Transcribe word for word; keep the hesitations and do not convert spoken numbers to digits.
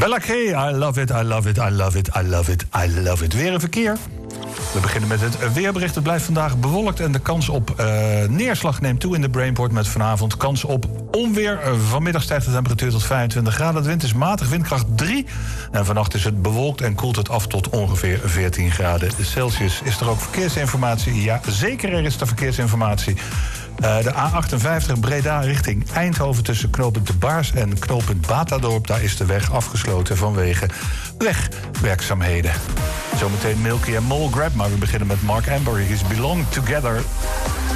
Bella K, I love it, I love it, I love it, I love it, I love it. Weer een verkeer. We beginnen met het weerbericht. Het blijft vandaag bewolkt en de kans op uh, neerslag neemt toe in de Brainport met vanavond kans op onweer. Uh, vanmiddag stijgt de temperatuur tot vijfentwintig graden. De wind is matig, windkracht drie. En vannacht is het bewolkt en koelt het af tot ongeveer veertien graden Celsius. Is er ook verkeersinformatie? Ja, zeker er is er verkeersinformatie. Uh, de A achtenvijftig Breda richting Eindhoven tussen knooppunt De Baars en knooppunt Batadorp. Daar is de weg afgesloten vanwege wegwerkzaamheden. Zometeen Milky en Mole Grab, maar we beginnen met Mark Amber. His Belong Together.